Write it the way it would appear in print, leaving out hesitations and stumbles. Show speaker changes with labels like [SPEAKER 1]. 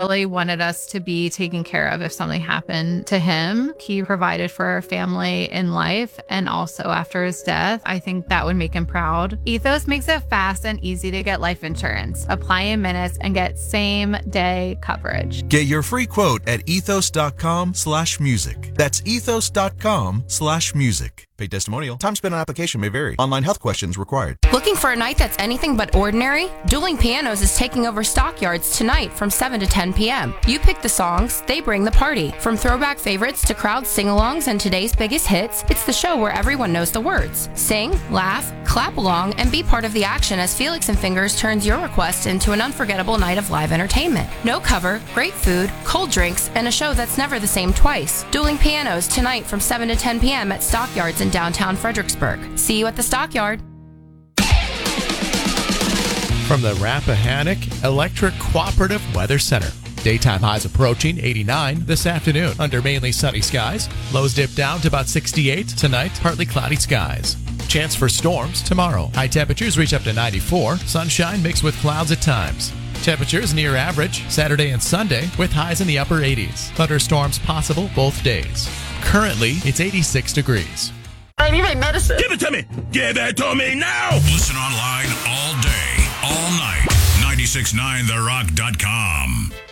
[SPEAKER 1] really wanted us to be taken care of if something happened to him. He provided for our family in life and also after his death. I think that would make him proud. Ethos makes it fast and easy to get life insurance. Apply in minutes and get same-day coverage.
[SPEAKER 2] Get your free quote at ethos.com/music. That's ethos.com/music. Paid testimonial. Time spent on application may vary. Online health questions required.
[SPEAKER 3] Looking for a night that's anything but ordinary? Dueling Pianos is taking over Stockyards tonight from 7 to 10 p.m. You pick the songs, they bring the party. From throwback favorites to crowd sing-alongs and today's biggest hits, it's the show where everyone knows the words. Sing, laugh, clap along, and be part of the action as Felix and Fingers turns your request into an unforgettable night of live entertainment. No cover, great food, cold drinks, and a show that's never the same twice. Dueling Pianos tonight from 7 to 10 p.m. at Stockyards in downtown Fredericksburg. See you at the Stockyard.
[SPEAKER 4] From the Rappahannock Electric Cooperative Weather Center. Daytime highs approaching 89 this afternoon under mainly sunny skies. Lows dip down to about 68 tonight, partly cloudy skies. Chance for storms tomorrow. High temperatures reach up to 94. Sunshine mixed with clouds at times. Temperatures near average Saturday and Sunday with highs in the upper 80s. Thunderstorms possible both days. Currently, it's 86 degrees.
[SPEAKER 5] I need my medicine.
[SPEAKER 6] Give it to me. Give it to me now.
[SPEAKER 7] Listen online all day, all night. 969therock.com.